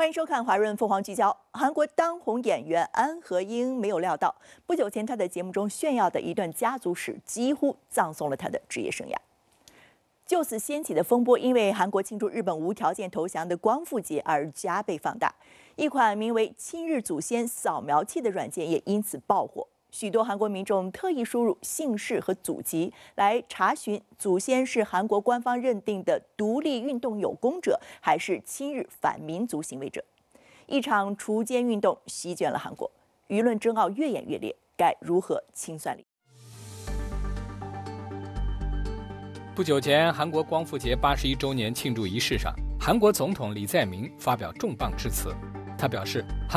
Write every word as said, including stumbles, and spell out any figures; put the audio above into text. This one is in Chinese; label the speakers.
Speaker 1: 欢迎收看《华润凤凰聚焦》。韩国当红演员安和英没有料到，不久前她在节目中炫耀的一段家族史，几乎葬送了她的职业生涯。就此掀起的风波，因为韩国庆祝日本无条件投降的光复节而加倍放大。一款名为“亲日祖先扫描器”的软件也因此爆火。许多韩国民众特意输入姓氏和祖籍来查询祖先是韩国官方认定的独立运动有功者，还是亲日反民族行为者。一场锄奸运动席卷了韩国，舆论争拗越演越烈，该如何清算理？
Speaker 2: 不久前，韩国光复节八十一周年庆祝仪式上，韩国总统李在明发表重磅致辞。他表示，韩